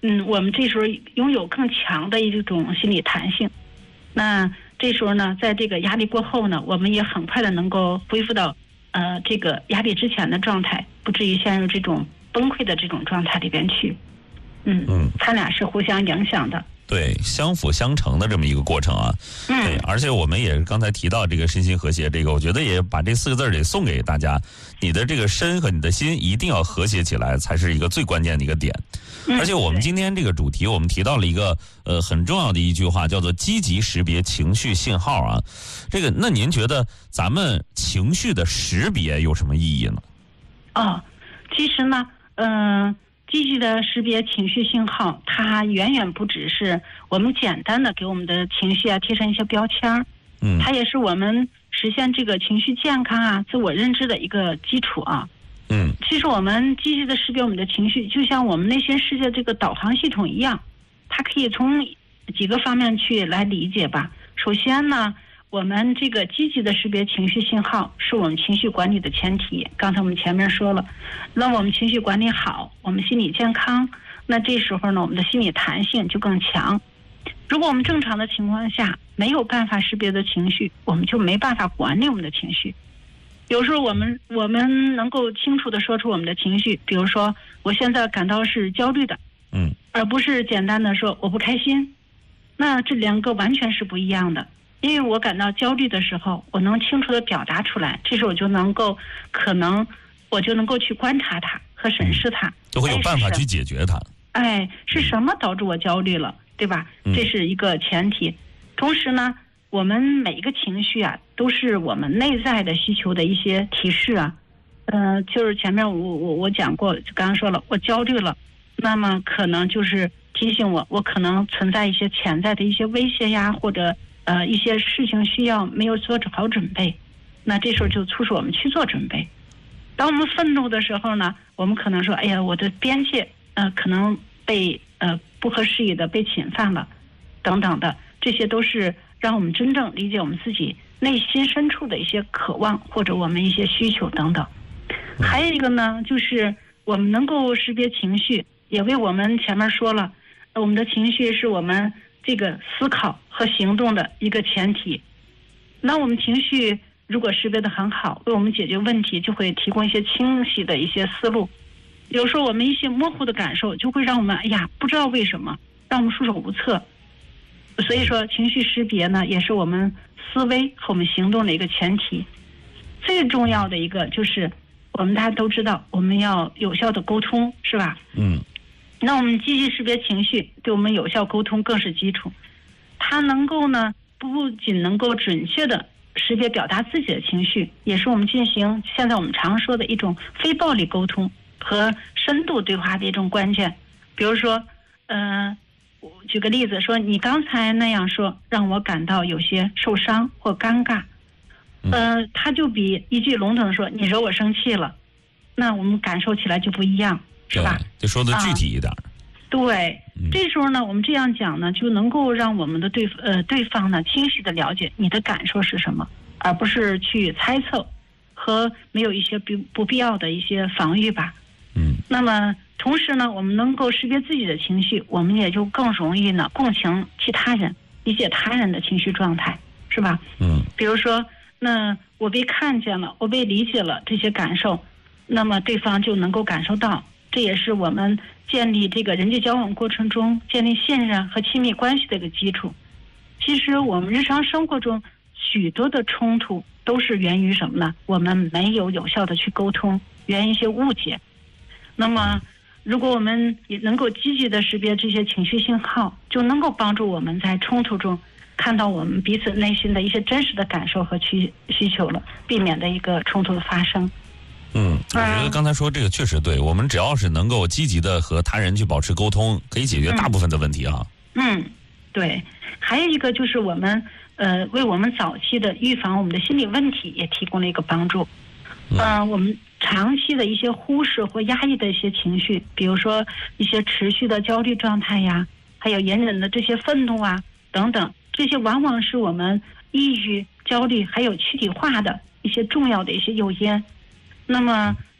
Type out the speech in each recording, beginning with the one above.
我们这时候拥有更强的一种心理弹性。那这时候呢，在这个压力过后呢，我们也很快的能够恢复到这个压力之前的状态，不至于陷入这种崩溃的这种状态里边去。它俩是互相影响的。 对，相辅相成的这么一个过程啊。对，而且我们也刚才提到这个身心和谐，这个我觉得也把这4个字也送给大家，你的这个身和你的心一定要和谐起来，才是一个最关键的一个点。而且我们今天这个主题，我们提到了一个很重要的一句话，叫做积极识别情绪信号啊。这个，那您觉得咱们情绪的识别有什么意义呢？ 其实呢，积极的识别情绪信号，它远远不只是我们简单的给我们的情绪贴上一些标签，它也是我们实现这个情绪健康自我认知的一个基础啊。其实我们积极的识别我们的情绪，就像我们内心世界这个导航系统一样，它可以从几个方面去来理解吧。首先呢，我们这个积极的识别情绪信号是我们情绪管理的前提。刚才我们前面说了，那我们情绪管理好，我们心理健康，那这时候呢，我们的心理弹性就更强。如果我们正常的情况下没有办法识别的情绪，我们就没办法管理我们的情绪。有时候我们能够清楚地说出我们的情绪，比如说我现在感到是焦虑的，而不是简单的说我不开心。那这2个完全是不一样的。因为我感到焦虑的时候，我能清楚地表达出来，这时候我就能够去观察它和审视它， 就会有办法去解决它。 是什么导致我焦虑了，对吧？这是一个前提。同时呢，我们每一个情绪都是我们内在的需求的一些提示就是前面我讲过，刚刚说了，我焦虑了，那么可能就是提醒我可能存在一些潜在的一些威胁或者一些事情需要没有做好准备，那这时候就促使我们去做准备。当我们愤怒的时候呢，我们可能说，我的边界可能被不合时宜的被侵犯了，等等的，这些都是让我们真正理解我们自己内心深处的一些渴望或者我们一些需求等等。还有一个呢，就是我们能够识别情绪，也为我们前面说了，我们的情绪是我们这个思考和行动的一个前提。那我们情绪如果识别得很好，为我们解决问题就会提供一些清晰的一些思路。有时候我们一些模糊的感受就会让我们不知道为什么，让我们束手无策。所以说情绪识别呢，也是我们思维和我们行动的一个前提。最重要的一个就是我们大家都知道，我们要有效的沟通，是吧？那我们积极识别情绪，对我们有效沟通更是基础。它能够呢，不仅能够准确的识别表达自己的情绪，也是我们进行现在我们常说的一种非暴力沟通和深度对话的一种关键。比如说举个例子说，你刚才那样说让我感到有些受伤或尴尬，它就比一句笼统的说你惹我生气了，那我们感受起来就不一样，是吧？ 就说的具体一点。 对，这时候呢，我们这样讲呢，就能够让我们的对方呢清晰的了解你的感受是什么，而不是去猜测和没有一些不必要的一些防御吧。那么同时呢，我们能够识别自己的情绪，我们也就更容易呢共情其他人，理解他人的情绪状态，是吧？比如说，那我被看见了，我被理解了这些感受，那么对方就能够感受到。这也是我们建立这个人际交往过程中建立信任和亲密关系的一个基础。其实我们日常生活中许多的冲突都是源于什么呢？我们没有效的去沟通，源于一些误解。那么如果我们也能够积极的识别这些情绪信号，就能够帮助我们在冲突中看到我们彼此内心的一些真实的感受和需求了，避免的一个冲突的发生。 我觉得刚才说这个确实对，我们只要是能够积极的和他人去保持沟通，可以解决大部分的问题啊。 对。还有一个就是我们为我们早期的预防我们的心理问题也提供了一个帮助。我们长期的一些忽视或压抑的一些情绪，比如说一些持续的焦虑状态呀，还有隐忍的这些愤怒等等，这些往往是我们抑郁、焦虑还有躯体化的一些重要的一些诱因。那么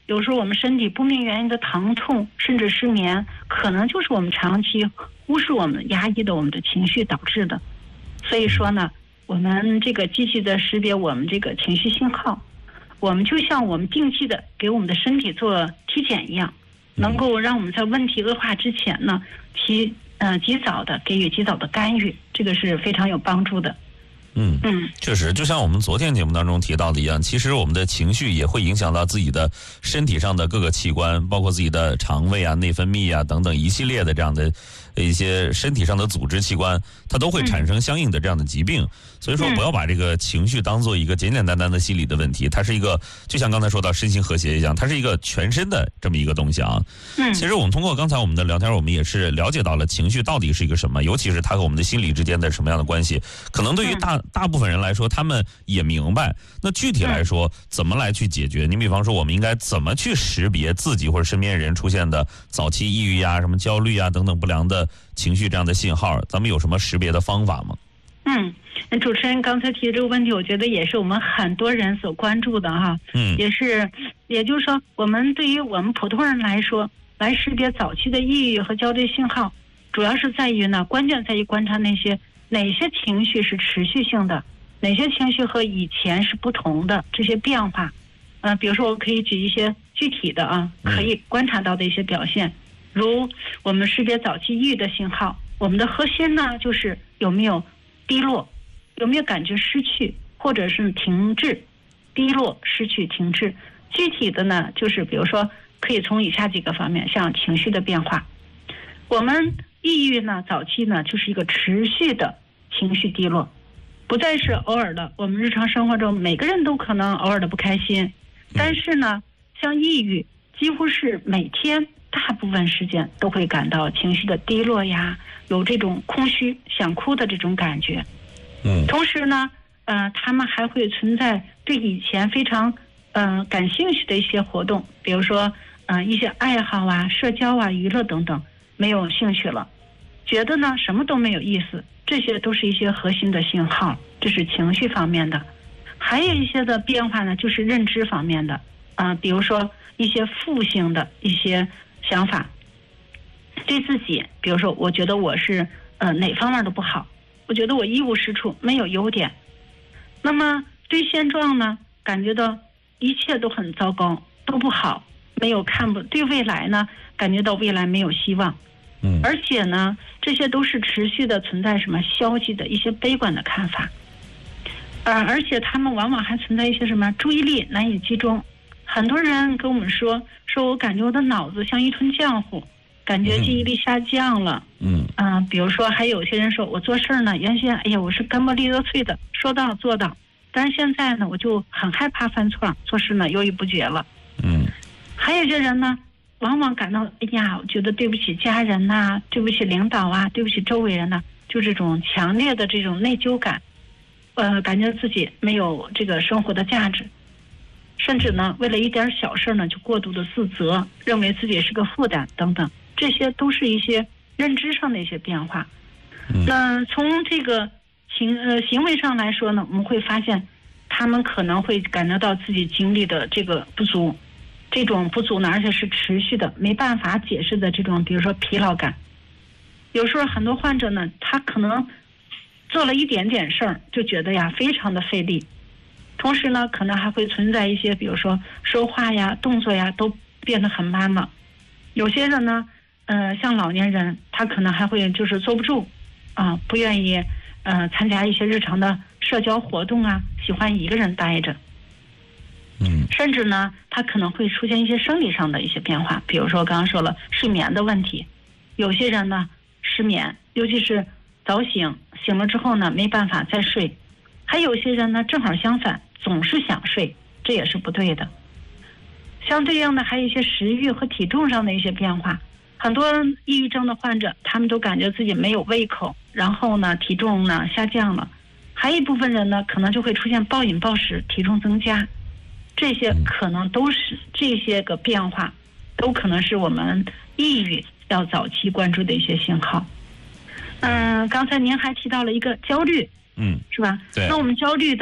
有时候我们身体不明原因的疼痛，甚至失眠，可能就是我们长期忽视我们压抑的我们的情绪导致的。所以说呢，我们这个积极的识别我们这个情绪信号，我们就像我们定期的给我们的身体做体检一样，能够让我们在问题恶化之前呢，及早的给予及早的干预，这个是非常有帮助的。 确实，就像我们昨天节目当中提到的一样，其实我们的情绪也会影响到自己的身体上的各个器官，包括自己的肠胃啊、内分泌啊等等一系列的这样的一些身体上的组织器官，它都会产生相应的这样的疾病。所以说，不要把这个情绪当做一个简简单单的心理的问题，它是一个就像刚才说到身心和谐一样，它是一个全身的这么一个东西啊。其实我们通过刚才我们的聊天，我们也是了解到了情绪到底是一个什么，尤其是它和我们的心理之间的什么样的关系。可能对于大部分人来说，他们也明白。那具体来说，怎么来去解决？你比方说，我们应该怎么去识别自己或者身边人出现的早期抑郁呀、什么焦虑啊等等不良的情绪这样的信号？咱们有什么识别的方法吗？ 主持人刚才提的这个问题，我觉得也是我们很多人所关注的哈。也就是说，我们对于我们普通人来说，来识别早期的抑郁和焦虑信号，主要是在于呢，关键在于观察哪些情绪是持续性的，哪些情绪和以前是不同的这些变化。比如说我可以举一些具体的可以观察到的一些表现，如我们识别早期抑郁的信号，我们的核心呢就是有没有低落，有没有感觉失去或者是停滞，低落、失去、停滞。具体的呢，就是比如说可以从以下几个方面，像情绪的变化。我们抑郁呢，早期呢就是一个持续的情绪低落，不再是偶尔的。我们日常生活中每个人都可能偶尔的不开心，但是呢，像抑郁几乎是每天大部分时间都会感到情绪的低落呀，有这种空虚、想哭的这种感觉。同时呢，他们还会存在对以前非常感兴趣的一些活动，比如说一些爱好啊、社交啊、娱乐等等，没有兴趣了，觉得呢什么都没有意思。这些都是一些核心的信号，这是情绪方面的。还有一些的变化呢，就是认知方面的比如说一些负性的一些想法，对自己，比如说我觉得我是哪方面都不好，我觉得我一无是处，没有优点。那么对现状呢，感觉到一切都很糟糕，都不好，没有对未来呢，感觉到未来没有希望。而且呢，这些都是持续的存在什么消极的一些悲观的看法。而且他们往往还存在一些什么注意力难以集中。很多人跟我们说我感觉我的脑子像一团浆糊，感觉记忆力下降了。比如说还有些人说我做事呢，原先我是干磨利落脆的，说到做到，但是现在呢我就很害怕犯错，做事呢犹豫不决了。还有些人呢，往往感到我觉得对不起家人呐，对不起领导啊，对不起周围人呐，就这种强烈的这种内疚感，感觉自己没有这个生活的价值，甚至呢为了一点小事呢就过度的自责，认为自己是个负担等等，这些都是一些认知上的一些变化。那从这个行为上来说呢，我们会发现他们可能会感觉到自己精力的这个不足，这种不足呢，而且是持续的，没办法解释的这种，比如说疲劳感。有时候很多患者呢，他可能做了一点点事儿，就觉得非常的费力。同时呢，可能还会存在一些，比如说说话呀、动作呀，都变得很慢了。有些人呢，像老年人，他可能还会就是坐不住，不愿意参加一些日常的社交活动啊，喜欢一个人待着。甚至呢，他可能会出现一些生理上的一些变化，比如说刚刚说了睡眠的问题，有些人呢失眠，尤其是早醒，醒了之后呢没办法再睡，还有些人呢正好相反，总是想睡，这也是不对的。相对应的还有一些食欲和体重上的一些变化，很多抑郁症的患者他们都感觉自己没有胃口，然后呢体重呢下降了，还有一部分人呢可能就会出现暴饮暴食，体重增加。这些可能都是这些个变化，都可能是我们抑郁要早期关注的一些信号。刚才您还提到了一个焦虑，是吧？ 对。 那我们焦虑的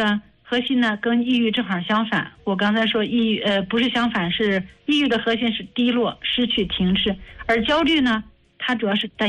核心呢跟抑郁正好相反。我刚才说抑郁不是相反，是抑郁的核心是低落、失去、停滞，而焦虑呢，它主要是担